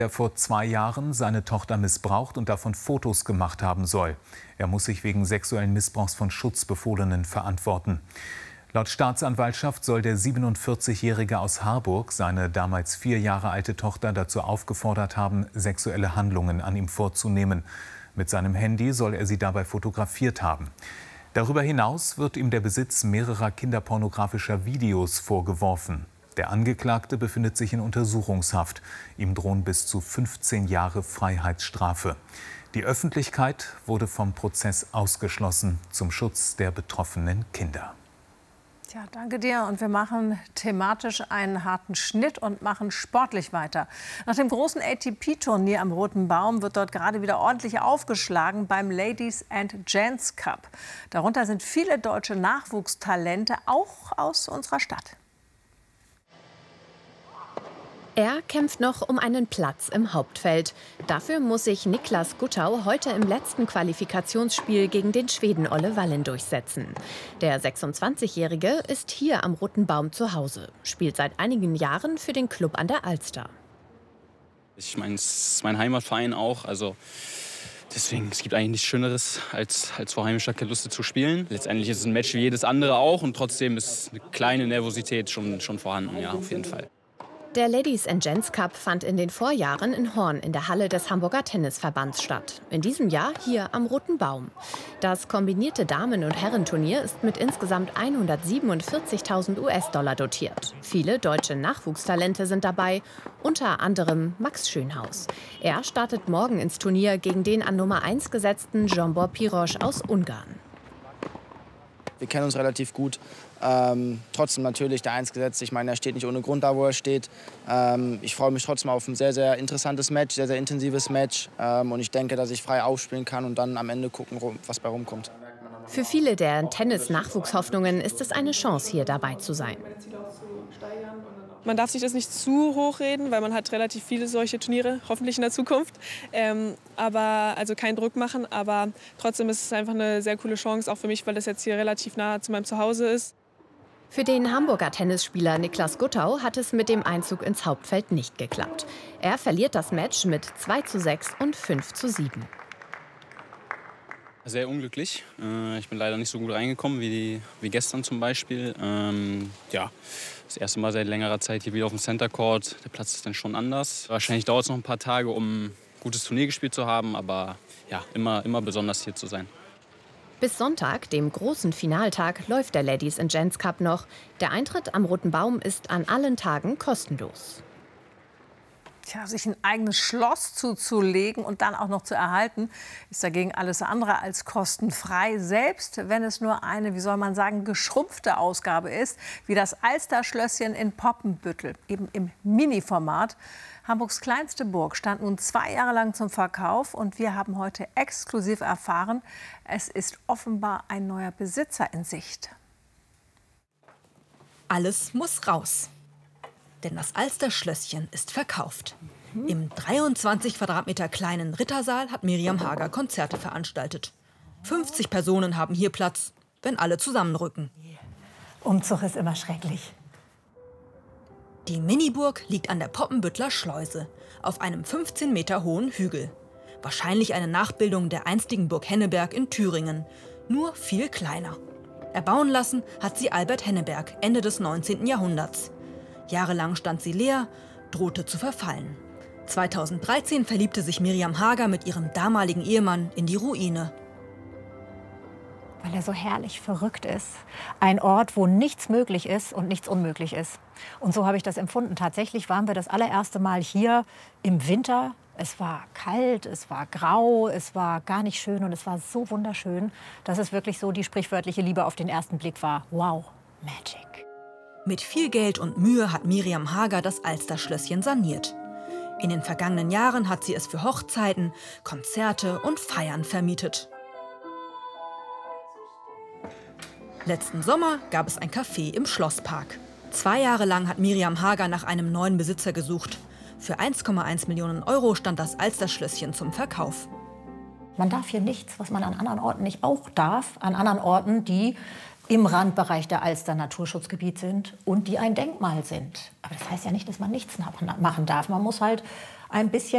Der vor 2 Jahren seine Tochter missbraucht und davon Fotos gemacht haben soll. Er muss sich wegen sexuellen Missbrauchs von Schutzbefohlenen verantworten. Laut Staatsanwaltschaft soll der 47-Jährige aus Harburg seine damals 4 Jahre alte Tochter dazu aufgefordert haben, sexuelle Handlungen an ihm vorzunehmen. Mit seinem Handy soll er sie dabei fotografiert haben. Darüber hinaus wird ihm der Besitz mehrerer kinderpornografischer Videos vorgeworfen. Der Angeklagte befindet sich in Untersuchungshaft. Ihm drohen bis zu 15 Jahre Freiheitsstrafe. Die Öffentlichkeit wurde vom Prozess ausgeschlossen zum Schutz der betroffenen Kinder. Ja, danke dir. Und wir machen thematisch einen harten Schnitt und machen sportlich weiter. Nach dem großen ATP-Turnier am Roten Baum wird dort gerade wieder ordentlich aufgeschlagen beim Ladies and Gents Cup. Darunter sind viele deutsche Nachwuchstalente, auch aus unserer Stadt. Er kämpft noch um einen Platz im Hauptfeld. Dafür muss sich Niklas Guttau heute im letzten Qualifikationsspiel gegen den Schweden Olle Wallen durchsetzen. Der 26-Jährige ist hier am Roten Baum zu Hause, spielt seit einigen Jahren für den Club an der Alster. Ich meine, es ist mein Heimatverein auch, also deswegen, es gibt eigentlich nichts Schöneres, als vor heimischer Kulisse zu spielen. Letztendlich ist es ein Match wie jedes andere auch und trotzdem ist eine kleine Nervosität schon vorhanden, ja, auf jeden Fall. Der Ladies and Gents Cup fand in den Vorjahren in Horn in der Halle des Hamburger Tennisverbands statt. In diesem Jahr hier am Roten Baum. Das kombinierte Damen- und Herrenturnier ist mit insgesamt 147.000 US-Dollar dotiert. Viele deutsche Nachwuchstalente sind dabei, unter anderem Max Schönhaus. Er startet morgen ins Turnier gegen den an Nummer 1 gesetzten Zsombor Piros aus Ungarn. Wir kennen uns relativ gut. Trotzdem natürlich der 1 gesetzt. Ich meine, er steht nicht ohne Grund da, wo er steht. Ich freue mich trotzdem auf ein sehr, sehr interessantes Match, sehr, sehr intensives Match. Und ich denke, dass ich frei aufspielen kann und dann am Ende gucken, was bei rumkommt. Für viele der Tennis-Nachwuchshoffnungen ist es eine Chance, hier dabei zu sein. Man darf sich das nicht zu hoch reden, weil man hat relativ viele solche Turniere, hoffentlich in der Zukunft. Aber also keinen Druck machen, aber trotzdem ist es einfach eine sehr coole Chance, auch für mich, weil das jetzt hier relativ nah zu meinem Zuhause ist. Für den Hamburger Tennisspieler Niklas Guttau hat es mit dem Einzug ins Hauptfeld nicht geklappt. Er verliert das Match mit 2:6 und 5:7. Sehr unglücklich. Ich bin leider nicht so gut reingekommen wie gestern zum Beispiel. Ja, das erste Mal seit längerer Zeit hier wieder auf dem Center Court. Der Platz ist dann schon anders. Wahrscheinlich dauert es noch ein paar Tage, um ein gutes Turnier gespielt zu haben. Aber ja, immer besonders hier zu sein. Bis Sonntag, dem großen Finaltag, läuft der Ladies and Gents Cup noch. Der Eintritt am Roten Baum ist an allen Tagen kostenlos. Tja, sich ein eigenes Schloss zuzulegen und dann auch noch zu erhalten, ist dagegen alles andere als kostenfrei. Selbst wenn es nur eine, wie soll man sagen, geschrumpfte Ausgabe ist, wie das Alsterschlösschen in Poppenbüttel, eben im Mini-Format. Hamburgs kleinste Burg stand nun 2 Jahre lang zum Verkauf und wir haben heute exklusiv erfahren, es ist offenbar ein neuer Besitzer in Sicht. Alles muss raus. Denn das Alsterschlösschen ist verkauft. Im 23 Quadratmeter kleinen Rittersaal hat Miriam Hager Konzerte veranstaltet. 50 Personen haben hier Platz, wenn alle zusammenrücken. Umzug ist immer schrecklich. Die Miniburg liegt an der Poppenbüttler Schleuse, auf einem 15 Meter hohen Hügel. Wahrscheinlich eine Nachbildung der einstigen Burg Henneberg in Thüringen, nur viel kleiner. Erbauen lassen hat sie Albert Henneberg Ende des 19. Jahrhunderts. Jahrelang stand sie leer, drohte zu verfallen. 2013 verliebte sich Miriam Hager mit ihrem damaligen Ehemann in die Ruine. Weil er so herrlich verrückt ist. Ein Ort, wo nichts möglich ist und nichts unmöglich ist. Und so habe ich das empfunden. Tatsächlich waren wir das allererste Mal hier im Winter. Es war kalt, es war grau, es war gar nicht schön und es war so wunderschön, dass es wirklich so die sprichwörtliche Liebe auf den ersten Blick war. Wow, Magic. Mit viel Geld und Mühe hat Miriam Hager das Alsterschlösschen saniert. In den vergangenen Jahren hat sie es für Hochzeiten, Konzerte und Feiern vermietet. Letzten Sommer gab es ein Café im Schlosspark. 2 Jahre lang hat Miriam Hager nach einem neuen Besitzer gesucht. Für 1,1 Millionen Euro stand das Alsterschlösschen zum Verkauf. Man darf hier nichts, was man an anderen Orten nicht auch darf. An anderen Orten, die im Randbereich der Alster Naturschutzgebiet sind und die ein Denkmal sind. Aber das heißt ja nicht, dass man nichts machen darf. Man muss halt ein bisschen